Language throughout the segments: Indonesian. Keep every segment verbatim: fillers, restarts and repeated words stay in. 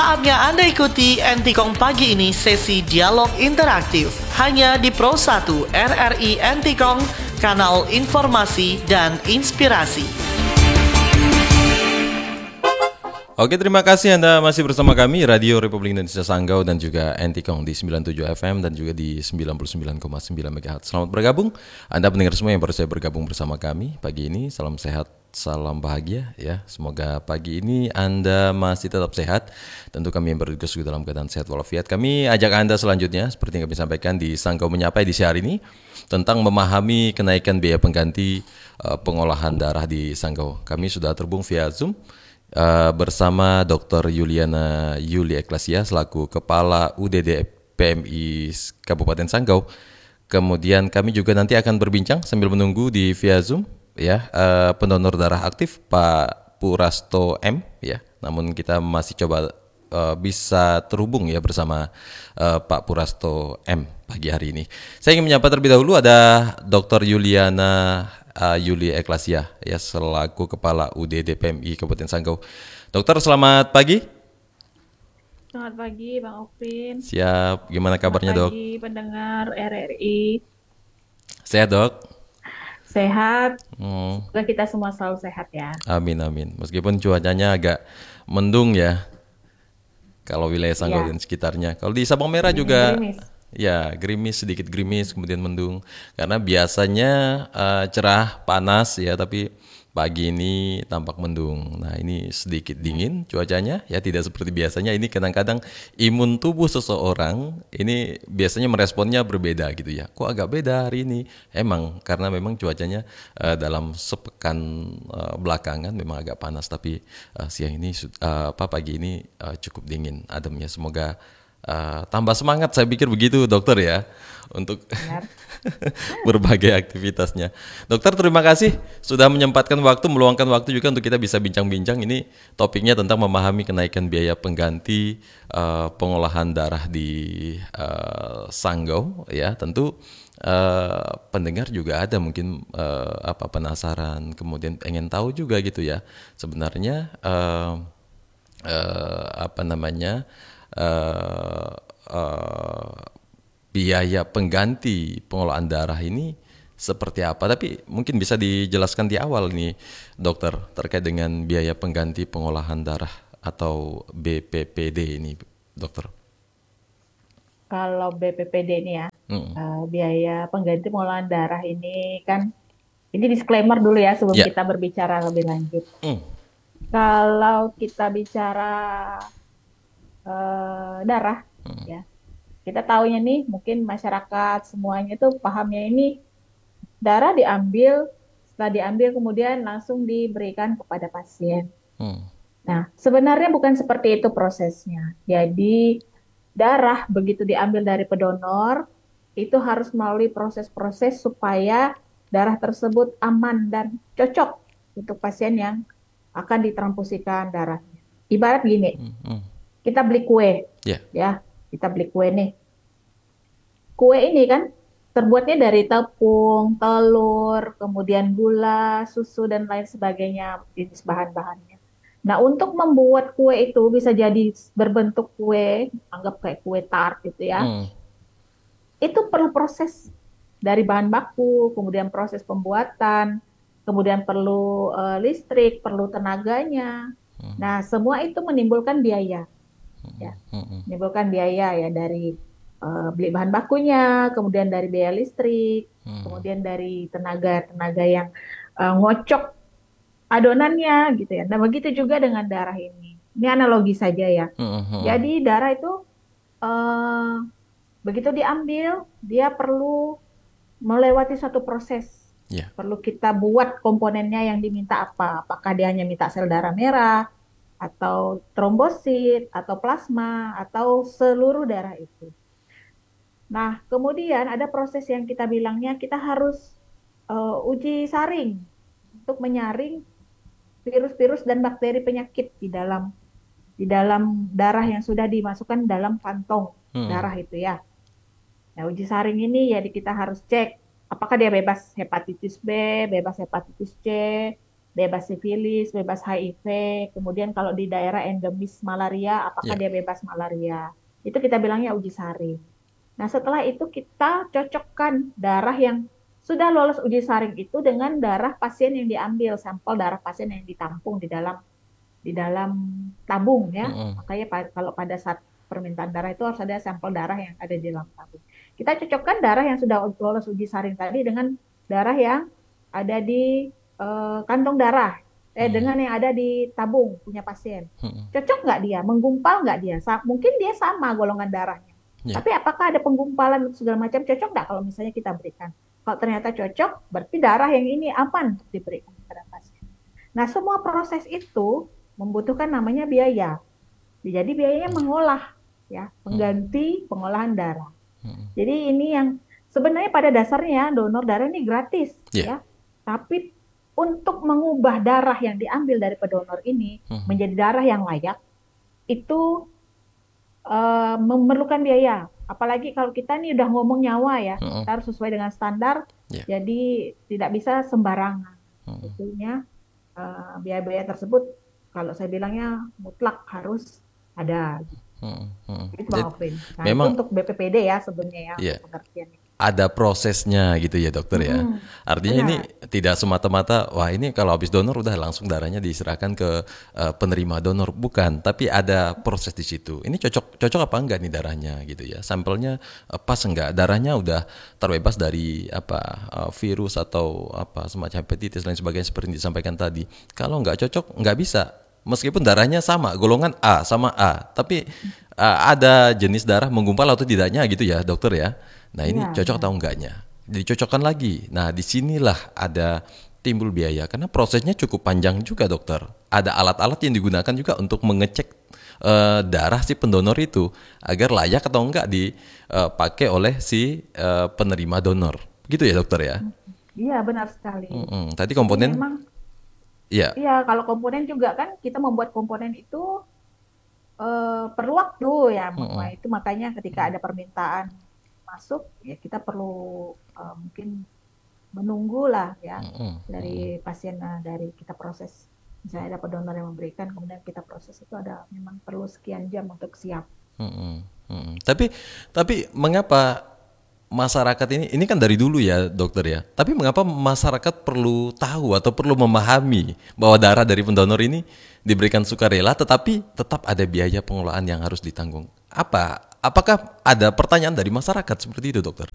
Saatnya Anda ikuti Entikong pagi ini sesi dialog interaktif hanya di Pro satu R R I Entikong, kanal informasi dan inspirasi. Oke, terima kasih Anda masih bersama kami Radio Republik Indonesia Sanggau dan juga Entikong di sembilan puluh tujuh F M dan juga di sembilan puluh sembilan koma sembilan MHz. Selamat bergabung Anda pendengar semua yang baru saja bergabung bersama kami pagi ini. Salam sehat, salam bahagia ya. Semoga pagi ini Anda masih tetap sehat. Tentu kami yang bertugas juga dalam keadaan sehat walafiat. Kami ajak Anda selanjutnya seperti yang kami sampaikan di Sanggau Menyapa edisi hari ini tentang memahami kenaikan biaya pengganti uh, pengolahan darah di Sanggau. Kami sudah terhubung via Zoom Uh, bersama dokter Yuliana Yuli Eklasia selaku Kepala U D D P M I Kabupaten Sanggau. Kemudian kami juga nanti akan berbincang sambil menunggu di via Zoom ya uh, pendonor darah aktif Pak Purasto M ya. Namun kita masih coba uh, bisa terhubung ya bersama uh, Pak Purasto M pagi hari ini. Saya ingin menyapa terlebih dahulu ada dokter Yuliana Uh, Yuli Eklasia ya selaku Kepala U D D P M I Kabupaten Sanggau. Dokter, selamat pagi. Selamat pagi Bang Opin. Siap, gimana kabarnya Selamat dok? pagi pendengar R R I. Sehat dok? Sehat. Hmm. Semoga kita semua selalu sehat ya. Amin amin. Meskipun cuacanya agak mendung ya. Kalau wilayah Sanggau Ya. dan sekitarnya. Kalau di Sabang Merah Gerimis, juga gerimis. ya gerimis, sedikit gerimis kemudian mendung. Karena biasanya uh, cerah panas ya, tapi pagi ini tampak mendung. Nah ini sedikit dingin cuacanya ya, tidak seperti biasanya. Ini kadang-kadang imun tubuh seseorang ini biasanya meresponnya berbeda gitu ya. Kok agak beda hari ini? Emang karena memang cuacanya uh, dalam sepekan uh, belakangan memang agak panas, tapi uh, siang ini uh, apa pagi ini uh, cukup dingin ademnya. Semoga Uh, tambah semangat, saya pikir begitu dokter ya, untuk berbagai aktivitasnya. Dokter, terima kasih sudah menyempatkan waktu, meluangkan waktu juga untuk kita bisa bincang-bincang. Ini topiknya tentang memahami kenaikan biaya pengganti uh, pengolahan darah di uh, Sanggau ya. Tentu uh, pendengar juga ada mungkin uh, apa penasaran, kemudian pengen tahu juga gitu ya. Sebenarnya uh, uh, apa namanya Uh, uh, biaya pengganti pengolahan darah ini seperti apa, tapi mungkin bisa dijelaskan di awal nih dokter terkait dengan biaya pengganti pengolahan darah atau B P P D ini dokter. Kalau B P P D ini ya, hmm. uh, biaya pengganti pengolahan darah ini kan, ini disclaimer dulu ya sebelum yeah. kita berbicara lebih lanjut. hmm. Kalau kita bicara uh, darah hmm. ya, kita tahunya nih mungkin masyarakat semuanya itu pahamnya ini darah diambil, setelah diambil kemudian langsung diberikan kepada pasien. Hmm. Nah, sebenarnya bukan seperti itu prosesnya. Jadi darah begitu diambil dari pendonor itu harus melalui proses-proses supaya darah tersebut aman dan cocok untuk pasien yang akan ditransfusikan darahnya. Ibarat gini, hmm. kita beli kue, yeah. ya, kita beli kue nih. Kue ini kan terbuatnya dari tepung, telur, kemudian gula, susu, dan lain sebagainya, jenis bahan-bahannya. Nah, untuk membuat kue itu bisa jadi berbentuk kue, anggap kayak kue tart gitu ya, hmm. itu perlu proses dari bahan baku, kemudian proses pembuatan, kemudian perlu uh, listrik, perlu tenaganya. Hmm. Nah, semua itu menimbulkan biaya. Ya, menimbulkan biaya ya dari uh, beli bahan bakunya, kemudian dari biaya listrik, hmm. kemudian dari tenaga-tenaga yang uh, ngocok adonannya gitu ya. Nah, begitu juga dengan darah ini. Ini analogi saja ya. Hmm. Jadi darah itu uh, begitu diambil, dia perlu melewati satu proses. Yeah. Perlu kita buat komponennya yang diminta apa. Apakah dia hanya minta sel darah merah, atau trombosit, atau plasma, atau seluruh darah itu. Nah, kemudian ada proses yang kita bilangnya kita harus uh, uji saring untuk menyaring virus-virus dan bakteri penyakit di dalam di dalam darah yang sudah dimasukkan dalam kantong hmm. darah itu ya. Nah, uji saring ini ya kita harus cek apakah dia bebas hepatitis B, bebas hepatitis C, bebas sifilis, bebas H I V, kemudian kalau di daerah endemis malaria, apakah Ya. dia bebas malaria. Itu kita bilangnya uji saring. Nah, setelah itu kita cocokkan darah yang sudah lolos uji saring itu dengan darah pasien yang diambil, sampel darah pasien yang ditampung di dalam di dalam tabung ya. Mm-mm. Makanya pa- kalau pada saat permintaan darah itu harus ada sampel darah yang ada di dalam tabung. Kita cocokkan darah yang sudah lolos uji saring tadi dengan darah yang ada di eh, kantong darah, eh Mm. dengan yang ada di tabung punya pasien. Mm-mm. Cocok nggak dia? Menggumpal nggak dia? Sa- Mungkin dia sama golongan darahnya. Ya. Tapi apakah ada penggumpalan segala macam? Cocok nggak kalau misalnya kita berikan? Kalau ternyata cocok, berarti darah yang ini aman untuk diberikan kepada pasien. Nah, semua proses itu membutuhkan namanya biaya. Jadi biayanya mengolah, ya, pengganti pengolahan darah. Mm-mm. Jadi ini yang sebenarnya pada dasarnya donor darah ini gratis, Ya. ya. Tapi untuk mengubah darah yang diambil dari pendonor ini Mhm. menjadi darah yang layak, itu eh, memerlukan biaya. Apalagi kalau kita nih udah ngomong nyawa ya, Mhm. kita harus sesuai dengan standar. Ya. Jadi tidak bisa sembarangan. Mhm. Tentunya eh, biaya-biaya tersebut, kalau saya bilangnya mutlak harus ada. Mm-mm. Mm-mm. Itu Bang Jadi, Alvin. Nah, memang itu untuk B P P D ya sebenarnya ya, Iya. untuk pengertiannya. ada prosesnya gitu ya dokter ya. Mm-mm. Artinya ini Benar. tidak semata-mata wah ini kalau habis donor udah langsung darahnya diserahkan ke eh, penerima donor, bukan, tapi ada proses di situ. Ini cocok cocok apa enggak nih darahnya gitu ya. Sampelnya eh, pas enggak, darahnya udah terbebas dari apa eh, virus atau apa semacam hepatitis lain sebagainya seperti yang disampaikan tadi. Kalau enggak cocok enggak bisa. Meskipun darahnya sama, golongan A sama A, tapi eh, ada jenis darah menggumpal atau tidaknya gitu ya dokter ya. Nah ini Iya, cocok benar. atau enggaknya, dicocokkan lagi. Nah disinilah ada timbul biaya karena prosesnya cukup panjang juga dokter. Ada alat-alat yang digunakan juga untuk mengecek eh, darah si pendonor itu agar layak atau enggak dipakai oleh si eh, penerima donor. Gitu ya dokter ya. Iya, benar sekali. Mm-mm. Tadi Jadi komponen, memang, ya, iya, kalau komponen juga kan kita membuat komponen itu eh, perlu waktu ya. Wah, Mm-mm. itu makanya ketika ada permintaan masuk, ya kita perlu eh, mungkin menunggu lah ya Mm-mm. dari pasien, eh, dari kita proses. Misalnya ada pendonor yang memberikan, kemudian kita proses itu ada memang perlu sekian jam untuk siap. Mm-mm. Mm-mm. Tapi tapi mengapa masyarakat ini ini kan dari dulu ya dokter ya. Tapi mengapa masyarakat perlu tahu atau perlu memahami bahwa darah dari pendonor ini diberikan sukarela tetapi tetap ada biaya pengelolaan yang harus ditanggung. Apa apakah ada pertanyaan dari masyarakat seperti itu dokter?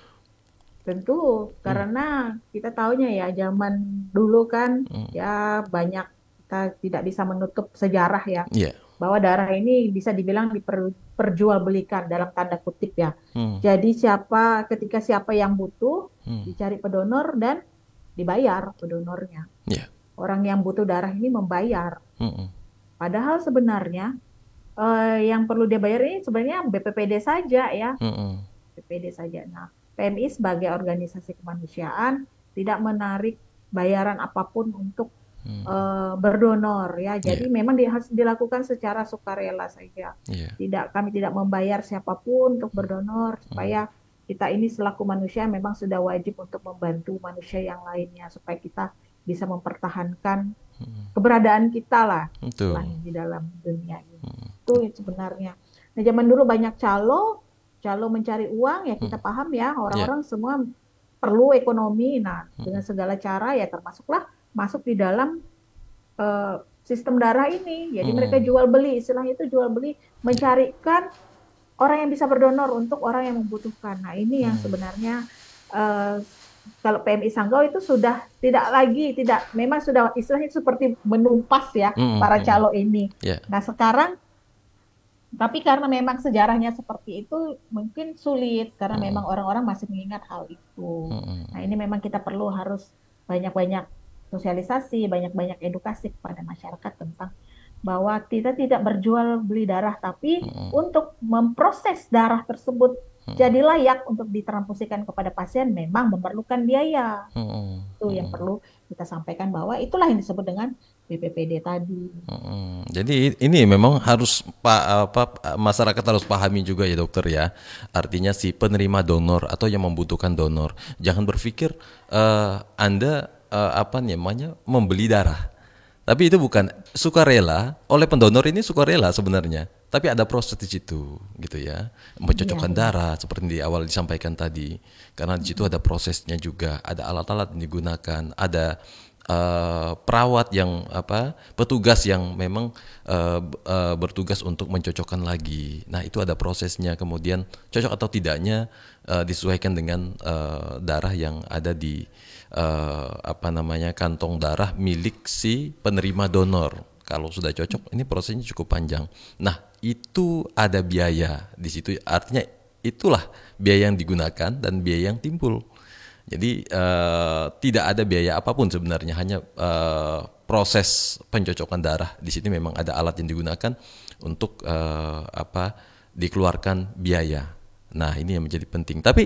Tentu, Hmm. karena kita tahunya ya zaman dulu kan Hmm. ya banyak, kita tidak bisa menutup sejarah ya, Iya. bahwa darah ini bisa dibilang diperjualbelikan dalam tanda kutip ya. Hmm. Jadi siapa ketika siapa yang butuh Hmm. dicari pendonor dan dibayar pendonornya. Iya. Orang yang butuh darah ini membayar. Mm-mm. Padahal sebenarnya eh, yang perlu dia bayar ini sebenarnya B P P D saja ya. Mm-mm. B P P D saja. Nah, P M I sebagai organisasi kemanusiaan tidak menarik bayaran apapun untuk Hmm. eh, berdonor ya. Jadi Iya. memang di- harus dilakukan secara sukarela saja. Iya. Tidak, kami tidak membayar siapapun untuk berdonor supaya kita ini selaku manusia memang sudah wajib untuk membantu manusia yang lainnya supaya kita bisa mempertahankan keberadaan kita lah Betul. istilahnya di dalam dunia ini. Itu sebenarnya. Nah, zaman dulu banyak calo, calo mencari uang ya kita paham ya, orang-orang semua perlu ekonomi. Nah, dengan segala cara ya termasuklah masuk di dalam eh, sistem darah ini. Jadi Hmm. mereka jual beli, istilahnya itu jual beli, mencarikan orang yang bisa berdonor untuk orang yang membutuhkan. Nah, ini yang sebenarnya eh, kalau P M I Sanggau itu sudah tidak lagi, tidak, memang sudah istilahnya seperti menumpas ya Hmm. para Hmm. calo ini. Iya. Nah, sekarang tapi karena memang sejarahnya seperti itu mungkin sulit karena memang orang-orang masih mengingat hal itu. Hmm. Nah, ini memang kita perlu harus banyak-banyak sosialisasi, banyak-banyak edukasi kepada masyarakat tentang bahwa kita tidak berjual beli darah, tapi untuk memproses darah tersebut jadi layak untuk ditransfusikan kepada pasien memang memerlukan biaya. Hmm. Itu yang perlu kita sampaikan bahwa itulah yang disebut dengan B P P D tadi. Mm, Jadi ini memang harus pa- apa masyarakat harus pahami juga ya dokter ya. Artinya si penerima donor atau yang membutuhkan donor jangan berpikir eh, Anda eh, apa namanya membeli darah. Tapi itu bukan sukarela, oleh pendonor ini sukarela sebenarnya. Tapi ada proses di situ gitu ya. Mencocokkan Iya. darah seperti di awal disampaikan tadi. Karena di situ ada prosesnya juga, ada alat-alat yang digunakan, ada eh, perawat yang apa, petugas yang memang eh, b- eh, bertugas untuk mencocokkan lagi. Nah, itu ada prosesnya. Kemudian cocok atau tidaknya eh, disesuaikan dengan eh, darah yang ada di eh, apa namanya kantong darah milik si penerima donor. Kalau sudah cocok, ini prosesnya cukup panjang. Nah, itu ada biaya di situ. Artinya itulah biaya yang digunakan dan biaya yang timbul. Jadi eh, tidak ada biaya apapun sebenarnya, hanya eh, proses pencocokan darah. Di sini memang ada alat yang digunakan untuk eh, apa dikeluarkan biaya. Nah, ini yang menjadi penting. Tapi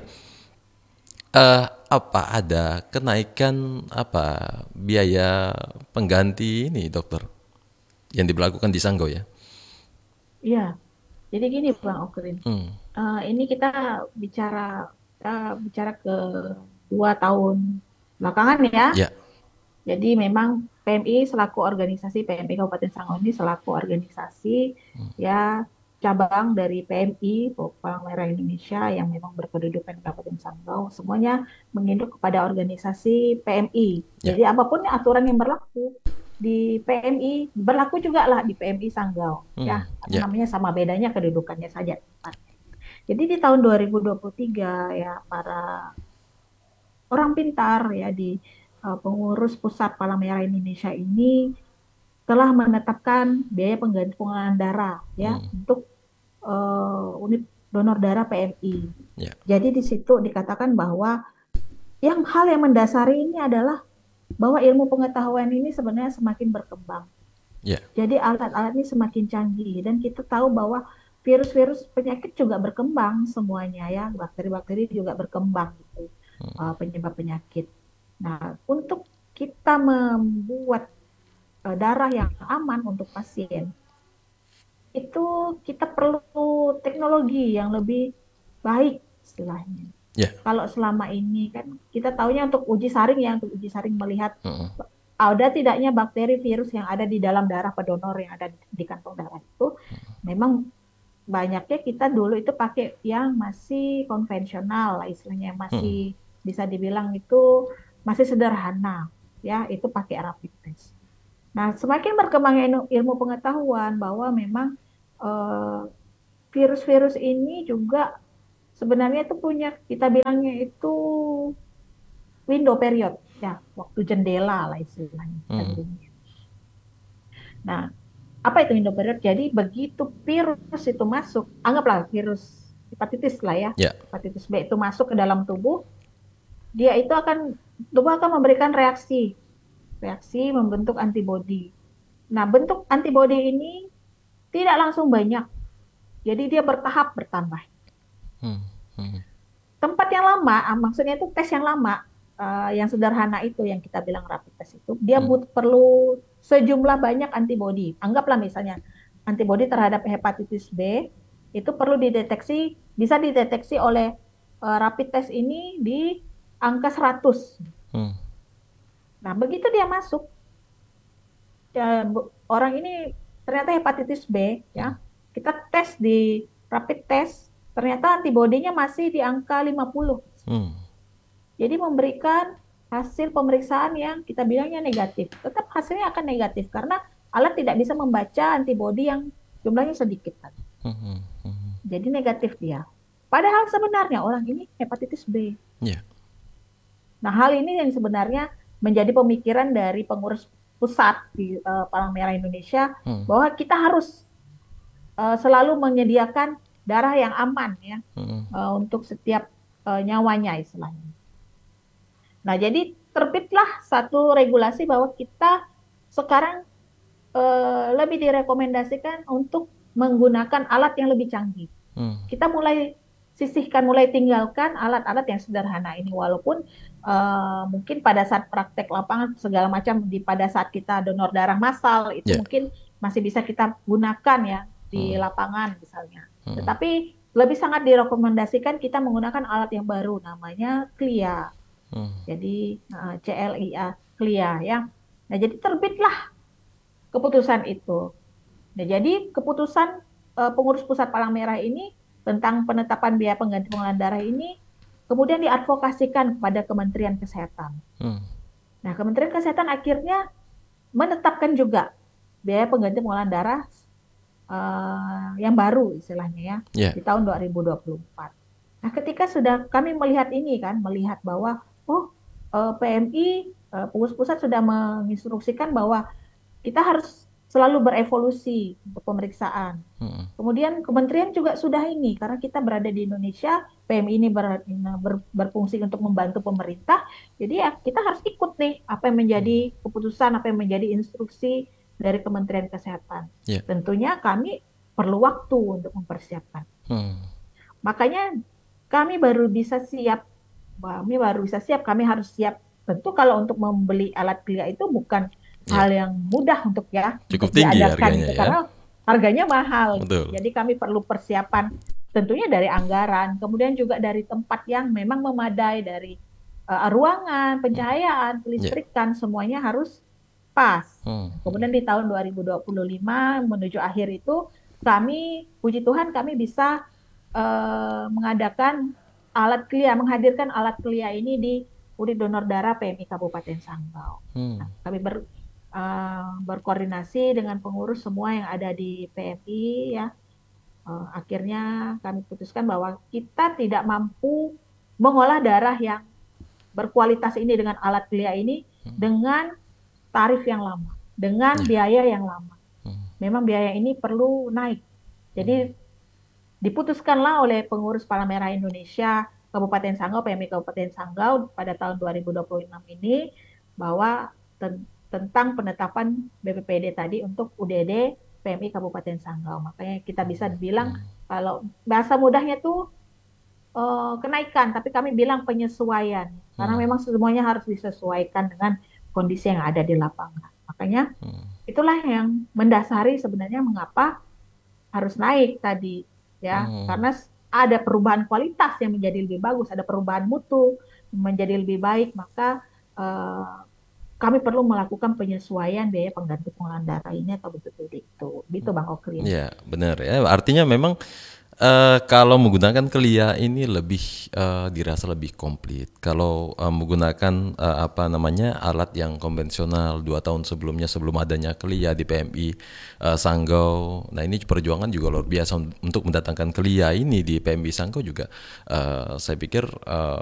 eh, apa ada kenaikan apa biaya pengganti ini, dokter, yang diberlakukan di Sanggau ya? Iya. Jadi gini Bang Okrin, Hmm. Eh, ini kita bicara kita bicara ke dua tahun belakangan ya. Ya. Jadi memang P M I selaku organisasi P M I Kabupaten Sanggau ini selaku organisasi ya cabang dari P M I Palang Merah Indonesia yang memang berkedudukan di Kabupaten Sanggau semuanya menginduk kepada organisasi P M I. Ya. Jadi apapun aturan yang berlaku di P M I berlaku juga lah di P M I Sanggau ya. Hmm. Karena Ya. namanya sama, bedanya kedudukannya saja. Jadi di tahun dua ribu dua puluh tiga ya para orang pintar ya di uh, pengurus pusat Palang Merah Indonesia ini telah menetapkan biaya pengganti penggunaan darah ya Hmm. untuk uh, unit donor darah P M I. Ya. Jadi di situ dikatakan bahwa yang hal yang mendasari ini adalah bahwa ilmu pengetahuan ini sebenarnya semakin berkembang. Ya. Jadi alat-alat ini semakin canggih dan kita tahu bahwa virus-virus penyakit juga berkembang semuanya ya, bakteri-bakteri juga berkembang gitu, uh, penyebab penyakit. Nah, untuk kita membuat uh, darah yang aman untuk pasien, itu kita perlu teknologi yang lebih baik istilahnya. Ya. Kalau selama ini kan kita taunya untuk uji saring ya, untuk uji saring melihat Hmm. ada tidaknya bakteri virus yang ada di dalam darah pendonor yang ada di kantong darah itu memang banyaknya kita dulu itu pakai yang masih konvensional lah istilahnya, masih bisa dibilang itu masih sederhana ya, itu pakai rapid test. Nah, semakin berkembangnya ilmu, ilmu pengetahuan bahwa memang eh, virus-virus ini juga sebenarnya itu punya, kita bilangnya itu window period ya, waktu jendela lah istilahnya. Hmm. Nah, apa itu window period? Jadi begitu virus itu masuk, anggaplah virus hepatitis lah ya, Ya. hepatitis B itu masuk ke dalam tubuh, dia itu akan, tubuh akan memberikan reaksi, reaksi membentuk antibodi. Nah, bentuk antibodi ini tidak langsung banyak, jadi dia bertahap bertambah. Hmm. Hmm. Tempat yang lama, ah, maksudnya itu tes yang lama, uh, yang sederhana itu yang kita bilang rapid test itu, dia Hmm. but, perlu sejumlah banyak antibodi. Anggaplah misalnya antibodi terhadap hepatitis B itu perlu dideteksi, bisa dideteksi oleh uh, rapid test ini di angka seratus. Hmm. Nah, begitu dia masuk, ya, bu- orang ini ternyata hepatitis B, ya, kita tes di rapid test, ternyata antibodinya masih di angka lima puluh. Hmm. Jadi memberikan hasil pemeriksaan yang kita bilangnya negatif. Tetap hasilnya akan negatif karena alat tidak bisa membaca antibodi yang jumlahnya sedikit. Hmm. Hmm. Jadi negatif dia. Padahal sebenarnya orang ini hepatitis B. Ya. Nah, hal ini yang sebenarnya menjadi pemikiran dari pengurus pusat di uh, Palang Merah Indonesia, Hmm. bahwa kita harus uh, selalu menyediakan darah yang aman ya, Hmm. uh, untuk setiap uh, nyawanya istilahnya. Nah, jadi terbitlah satu regulasi bahwa kita sekarang uh, lebih direkomendasikan untuk menggunakan alat yang lebih canggih. Hmm. Kita mulai sisihkan, mulai tinggalkan alat-alat yang sederhana ini, walaupun uh, mungkin pada saat praktek lapangan segala macam, di pada saat kita donor darah massal itu Yeah. mungkin masih bisa kita gunakan ya di Hmm. lapangan misalnya. Hmm. Tetapi lebih sangat direkomendasikan kita menggunakan alat yang baru namanya C L I A. Hmm. Jadi uh, C L I A, Klia ya. Nah, jadi terbitlah keputusan itu. Nah, jadi keputusan eh, pengurus pusat Palang Merah ini tentang penetapan biaya pengganti pengolahan darah ini kemudian diadvokasikan kepada Kementerian Kesehatan. Hmm. Nah, Kementerian Kesehatan akhirnya menetapkan juga biaya pengganti pengolahan darah uh, yang baru istilahnya ya Yeah. di tahun dua ribu dua puluh empat. Nah, ketika sudah kami melihat ini kan, melihat bahwa oh uh, P M I uh, pengurus pusat sudah menginstruksikan bahwa kita harus selalu berevolusi untuk pemeriksaan. Hmm. Kemudian kementerian juga sudah ini, karena kita berada di Indonesia, P M I ini ber, ber, berfungsi untuk membantu pemerintah, jadi ya kita harus ikut nih apa yang menjadi keputusan, apa yang menjadi instruksi dari Kementerian Kesehatan. Yeah. Tentunya kami perlu waktu untuk mempersiapkan. Hmm. Makanya kami baru bisa siap, kami baru bisa siap, kami harus siap. Tentu kalau untuk membeli alat Klia itu bukan Ya. hal yang mudah untuk ya Cukup untuk tinggi diadakan harganya gitu, ya. karena harganya mahal. Betul. Jadi kami perlu persiapan tentunya dari anggaran, kemudian juga dari tempat yang memang memadai, dari uh, ruangan, pencahayaan, kelistrikan, semuanya harus pas. Hmm. Kemudian di tahun dua ribu dua puluh lima menuju akhir itu kami, puji Tuhan kami bisa uh, mengadakan alat Klia, menghadirkan alat Klia ini di Unit Donor Darah P M I Kabupaten Sanggau. Hmm. Nah, kami ber Uh, berkoordinasi dengan pengurus semua yang ada di P M I ya. Uh, akhirnya kami putuskan bahwa kita tidak mampu mengolah darah yang berkualitas ini dengan alat Klia ini hmm. dengan tarif yang lama, dengan hmm. biaya yang lama. Hmm. Memang biaya ini perlu naik. Jadi hmm. diputuskanlah oleh pengurus Palang Merah Indonesia Kabupaten Sanggau, P M I Kabupaten Sanggau pada tahun dua ribu dua puluh enam ini bahwa ten- tentang penetapan B P P D tadi untuk U D D P M I Kabupaten Sanggau. Makanya kita bisa bilang hmm. kalau bahasa mudahnya tuh uh, kenaikan, tapi kami bilang penyesuaian. Hmm. Karena memang semuanya harus disesuaikan dengan kondisi yang ada di lapangan. Makanya hmm. itulah yang mendasari sebenarnya mengapa harus naik tadi ya. Hmm. Karena ada perubahan kualitas yang menjadi lebih bagus, ada perubahan mutu menjadi lebih baik, maka uh, kami perlu melakukan penyesuaian biaya pengganti pengolahan darah ini atau betul-betul itu. Gitu Bang Okri. Ya, benar ya. Artinya memang uh, kalau menggunakan Klia ini lebih uh, dirasa lebih komplit. Kalau uh, menggunakan uh, apa namanya alat yang konvensional dua tahun sebelumnya sebelum adanya Klia di P M I uh, Sanggau. Nah, ini perjuangan juga luar biasa untuk mendatangkan Klia ini di P M I Sanggau juga. Uh, saya pikir uh,